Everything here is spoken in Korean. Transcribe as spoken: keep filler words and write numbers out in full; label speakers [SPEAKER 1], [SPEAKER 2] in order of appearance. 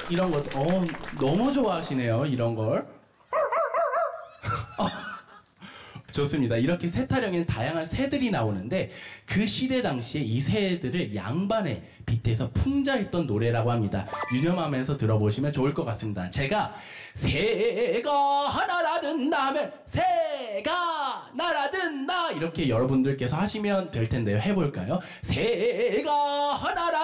[SPEAKER 1] 이런 것, 어, 너무 좋아하시네요, 이런 걸. 어, 좋습니다. 이렇게 새 타령에는 다양한 새들이 나오는데 그 시대 당시에 이 새들을 양반에 빗대서 풍자했던 노래라고 합니다. 유념하면서 들어보시면 좋을 것 같습니다. 제가 새가 날아든다 하면 새가 날아든다 이렇게 여러분들께서 하시면 될 텐데요. 해볼까요? 새가 날아